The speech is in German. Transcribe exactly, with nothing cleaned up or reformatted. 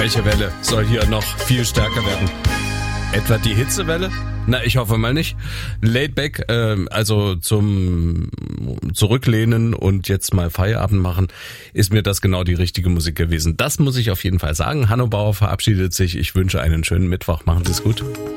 Welche Welle soll hier noch viel stärker werden? Etwa die Hitzewelle? Na, ich hoffe mal nicht. Laidback, äh, also zum Zurücklehnen und jetzt mal Feierabend machen, ist mir das genau die richtige Musik gewesen. Das muss ich auf jeden Fall sagen. Hanno Bauer verabschiedet sich. Ich wünsche einen schönen Mittwoch. Machen Sie es gut.